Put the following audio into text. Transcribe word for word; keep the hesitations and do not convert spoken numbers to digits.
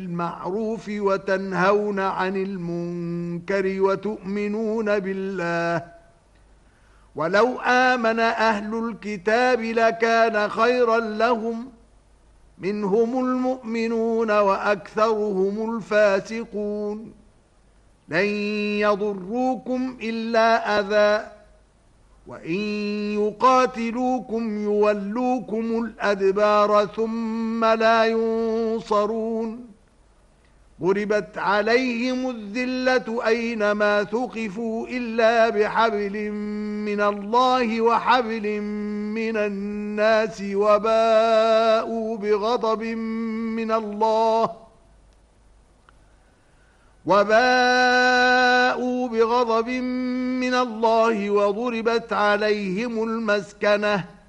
بالمعروف وتنهون عن المنكر وتؤمنون بالله ولو آمن أهل الكتاب لكان خيرا لهم منهم المؤمنون وأكثرهم الفاسقون لن يضروكم إلا أذى وإن يقاتلوكم يولوكم الأدبار ثم لا ينصرون ضربت عليهم الذلة أينما ثقفوا إلا بحبل من الله وحبل من الناس وباءوا بغضب من الله وباءوا بغضب من الله وضربت عليهم المسكنة